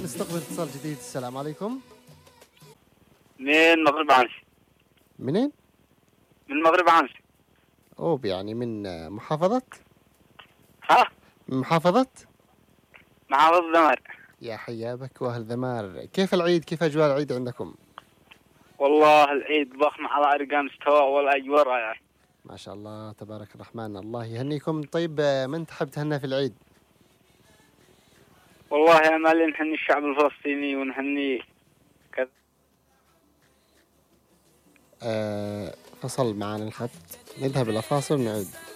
نستقبل اتصال جديد. السلام عليكم. من مغرب عنس. منين؟ من مغرب عنس. يعني من محافظة؟ ها؟ من محافظة؟ محافظة ذمار. يا حيا بك وأهل ذمار. كيف العيد؟ كيف أجواء العيد عندكم؟ والله العيد ضخم على أرقام استواء والأجواء رائعة. ما شاء الله تبارك الرحمن، الله يهنيكم. طيب من تحب تهنى في العيد؟ والله يا مالي نحني الشعب الفلسطيني ونحني كذا. فصل معنا الخط، نذهب إلى فاصل ونعود.